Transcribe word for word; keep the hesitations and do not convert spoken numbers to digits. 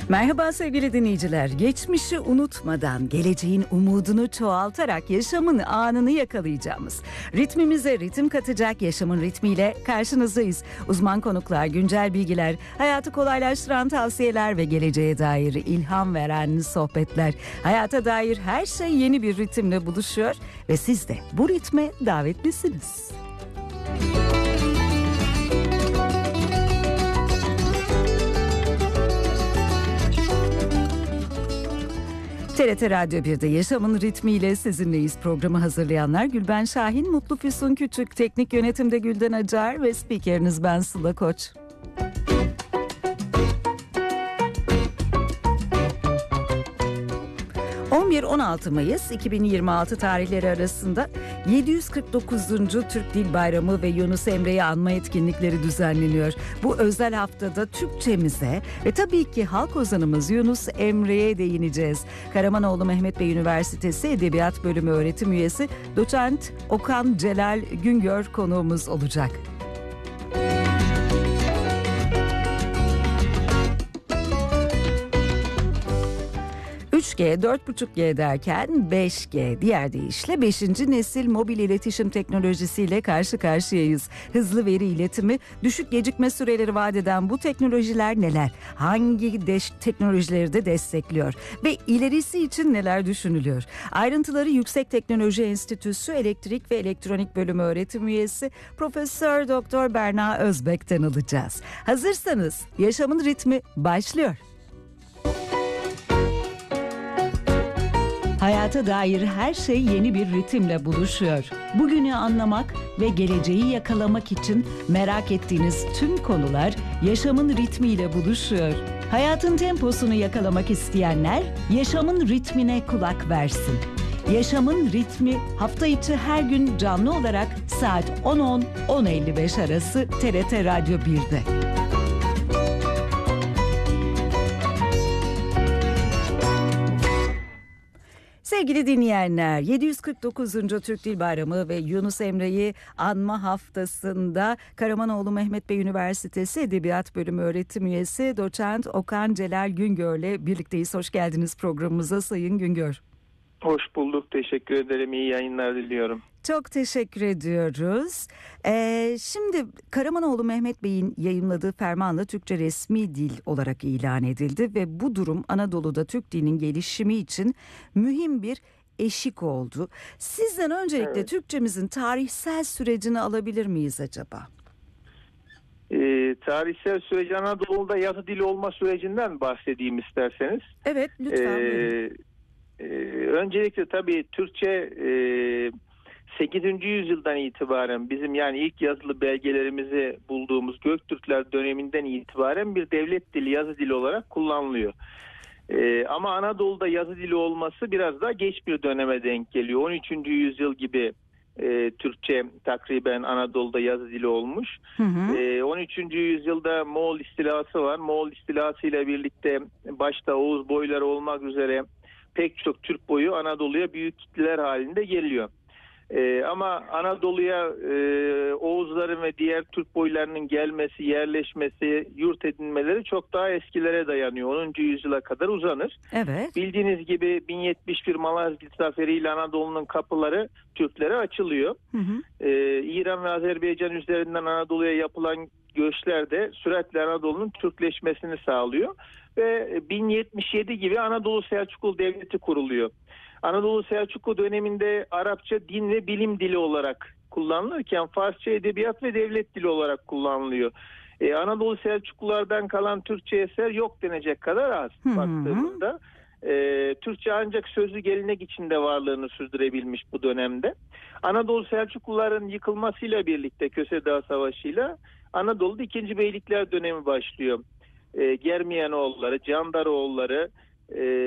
Merhaba sevgili dinleyiciler. Geçmişi unutmadan geleceğin umudunu çoğaltarak yaşamın anını yakalayacağımız, ritmimize ritim katacak yaşamın ritmiyle karşınızdayız. Uzman konuklar, güncel bilgiler, hayatı kolaylaştıran tavsiyeler ve geleceğe dair ilham veren sohbetler. Hayata dair her şey yeni bir ritimle buluşuyor ve siz de bu ritme davetlisiniz. T R T Radyo bir'de Yaşamın Ritmiyle sizinleyiz. Programı hazırlayanlar Gülben Şahin, Mutlu Füsun Küçük, teknik yönetimde Gülden Acar ve spikeriniz ben Sıla Koç. on bir on altı Mayıs iki bin yirmi altı tarihleri arasında yedi yüz kırk dokuzuncu Türk Dil Bayramı ve Yunus Emre'yi anma etkinlikleri düzenleniyor. Bu özel haftada Türkçemize ve tabii ki halk ozanımız Yunus Emre'ye değineceğiz. Karamanoğlu Mehmet Bey Üniversitesi Edebiyat Bölümü öğretim üyesi Doçent Okan Celal Güngör konuğumuz olacak. üç G, dört buçuk G derken beş G, diğer deyişle beşinci nesil mobil iletişim teknolojisiyle karşı karşıyayız. Hızlı veri iletimi, düşük gecikme süreleri vaat eden bu teknolojiler neler? Hangi de- teknolojileri de destekliyor? Ve ilerisi için neler düşünülüyor? Ayrıntıları Yüksek Teknoloji Enstitüsü Elektrik ve Elektronik Bölümü öğretim üyesi Profesör Doktor Berna Özbek'ten alacağız. Hazırsanız Yaşamın Ritmi başlıyor. Hayata dair her şey yeni bir ritimle buluşuyor. Bugünü anlamak ve geleceği yakalamak için merak ettiğiniz tüm konular yaşamın ritmiyle buluşuyor. Hayatın temposunu yakalamak isteyenler yaşamın ritmine kulak versin. Yaşamın ritmi hafta içi her gün canlı olarak saat on on on elli beş arası T R T Radyo bir'de. Sevgili dinleyenler, yedi yüz kırk dokuzuncu Türk Dil Bayramı ve Yunus Emre'yi anma haftasında Karamanoğlu Mehmet Bey Üniversitesi Edebiyat Bölümü öğretim üyesi Doçent Okan Celal Güngör'le birlikteyiz. Hoş geldiniz programımıza Sayın Güngör. Hoş bulduk. Teşekkür ederim. İyi yayınlar diliyorum. Çok teşekkür ediyoruz. Ee, şimdi Karamanoğlu Mehmet Bey'in yayımladığı fermanla Türkçe resmi dil olarak ilan edildi ve bu durum Anadolu'da Türk dilinin gelişimi için mühim bir eşik oldu. Sizden öncelikle evet. Türkçemizin tarihsel sürecini alabilir miyiz acaba? Ee, tarihsel süreci Anadolu'da yazı dili olma sürecinden bahsedeyim isterseniz. Evet, lütfen. Ee, e, öncelikle tabii Türkçe e, sekizinci yüzyıldan itibaren bizim yani ilk yazılı belgelerimizi bulduğumuz Göktürkler döneminden itibaren bir devlet dili, yazı dili olarak kullanılıyor. Ee, ama Anadolu'da yazı dili olması biraz daha geç bir döneme denk geliyor. on üçüncü yüzyıl gibi e, Türkçe takriben Anadolu'da yazı dili olmuş. Hı hı. E, on üçüncü yüzyılda Moğol istilası var. Moğol istilası ile birlikte başta Oğuz boyları olmak üzere pek çok Türk boyu Anadolu'ya büyük kitleler halinde geliyor. Ee, ama Anadolu'ya e, Oğuzların ve diğer Türk boylarının gelmesi, yerleşmesi, yurt edinmeleri çok daha eskilere dayanıyor. onuncu yüzyıla kadar uzanır. Evet. Bildiğiniz gibi bin yetmiş bir Malazgirt Zaferi ile Anadolu'nun kapıları Türklere açılıyor. Hı hı. Ee, İran ve Azerbaycan üzerinden Anadolu'ya yapılan göçler de süratle Anadolu'nun Türkleşmesini sağlıyor. Ve bin yetmiş yedi gibi Anadolu Selçuklu Devleti kuruluyor. Anadolu Selçuklu döneminde Arapça din ve bilim dili olarak kullanılırken Farsça edebiyat ve devlet dili olarak kullanılıyor. Ee, Anadolu Selçuklulardan kalan Türkçe eser yok denecek kadar az hı hı. baktığımızda. Ee, Türkçe ancak sözlü gelenek içinde varlığını sürdürebilmiş bu dönemde. Anadolu Selçukluların yıkılmasıyla birlikte Köse Dağı Savaşı'yla Anadolu'da ikinci Beylikler dönemi başlıyor. Ee, Germiyanoğulları, Candaroğulları, e,